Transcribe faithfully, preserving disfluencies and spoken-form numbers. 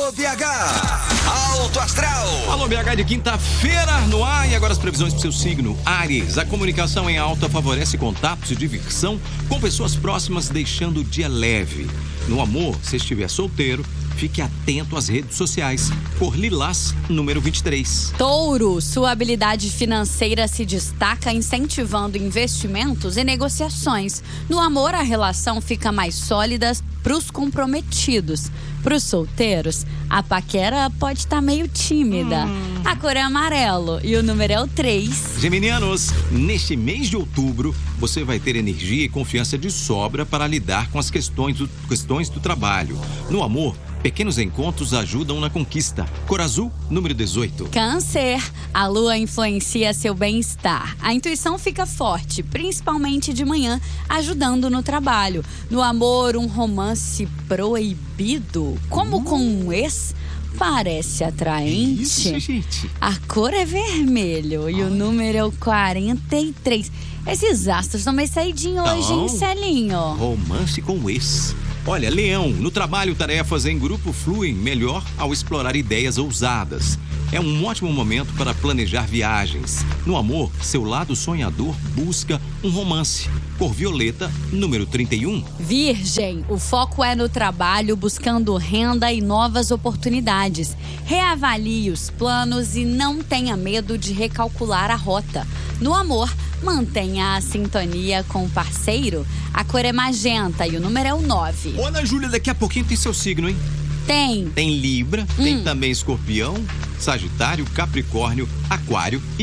Alô, B H! Alto Astral! Alô, B H de quinta-feira no ar e agora as previsões para o seu signo. Áries, a comunicação em alta favorece contatos e diversão com pessoas próximas, deixando o dia leve. No amor, se estiver solteiro, fique atento às redes sociais. Cor lilás, número vinte e três. Touro, sua habilidade financeira se destaca incentivando investimentos e negociações. No amor, a relação fica mais sólida para os comprometidos. Para os solteiros, a paquera pode estar meio tímida. Hum. A cor é amarelo e o número é o três. Geminianos, neste mês de outubro, você vai ter energia e confiança de sobra para lidar com as questões do, questões do trabalho. No amor, pequenos encontros ajudam na conquista. Cor azul, número dezoito. Câncer, a lua influencia seu bem-estar. A intuição fica forte, principalmente de manhã, ajudando no trabalho. No amor, um romance proibido, como uh. com um ex, parece atraente. Isso, gente. A cor é vermelho e Ai. o número é o quarenta e três. Esses astros estão meio saidinhos hoje, hein, Celinho? Romance com o ex. Olha, Leão, no trabalho, tarefas em grupo fluem melhor ao explorar ideias ousadas. É um ótimo momento para planejar viagens. No amor, seu lado sonhador busca um romance. Cor violeta, número trinta e um. Virgem, o foco é no trabalho, buscando renda e novas oportunidades. Reavalie os planos e não tenha medo de recalcular a rota. No amor, mantenha a sintonia com o parceiro. A cor é magenta e o número é o nove. Ô, Ana Júlia, daqui a pouquinho tem seu signo, hein? Tem. Tem Libra, hum. tem também Escorpião, Sagitário, Capricórnio, Aquário e